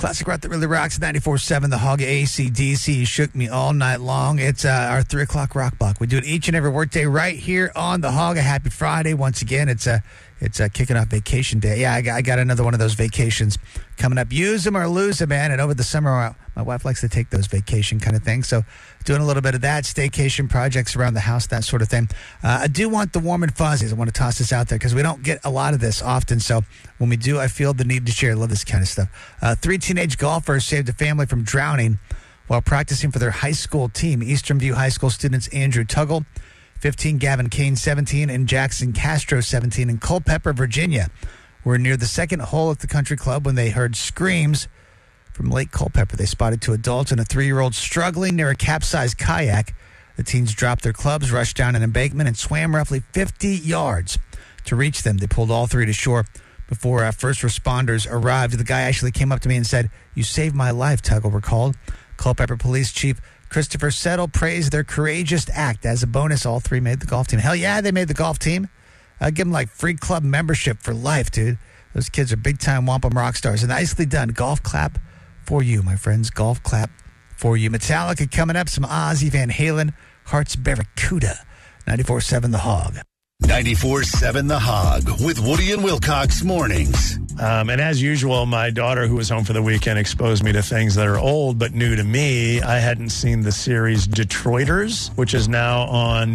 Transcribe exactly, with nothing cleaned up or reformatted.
Classic rock that really rocks. ninety-four seven The Hog. A C D C shook me all night long. It's uh, our three o'clock rock block. We do it each and every workday right here on The Hog. A happy Friday once again. It's a it's a kicking off vacation day. Yeah, I got, I got another one of those vacations coming up. Use them or lose them, man. And over the summer, my wife likes to take those vacation kind of things. So doing a little bit of that, staycation projects around the house, that sort of thing. Uh, I do want the warm and fuzzies. I want to toss this out there because we don't get a lot of this often. So when we do, I feel the need to share. I love this kind of stuff. Uh, three teenage golfers saved a family from drowning while practicing for their high school team. Eastern View High School students Andrew Tuggle, fifteen, Gavin Kane, seventeen, and Jackson Castro, seventeen, in Culpeper, Virginia, were near the second hole at the country club when they heard screams from Lake Culpeper. They spotted two adults and a three-year-old struggling near a capsized kayak. The teens dropped their clubs, rushed down an embankment, and swam roughly fifty yards to reach them. They pulled all three to shore before uh, first responders arrived. The guy actually came up to me and said, "You saved my life," Tuggle recalled. Culpeper Police Chief Christopher Settle praised their courageous act. As a bonus, all three made the golf team. Hell yeah, they made the golf team. I'd give them like free club membership for life, dude. Those kids are big-time wampum rock stars. And nicely done. Golf clap for you, my friends. Golf clap for you. Metallica coming up. Some Ozzy Van Halen. Hearts Barracuda. ninety-four seven The Hog. ninety-four seven The Hog with Woody and Wilcox mornings. Um, and as usual, my daughter, who was home for the weekend, exposed me to things that are old but new to me. I hadn't seen the series Detroiters, which is now on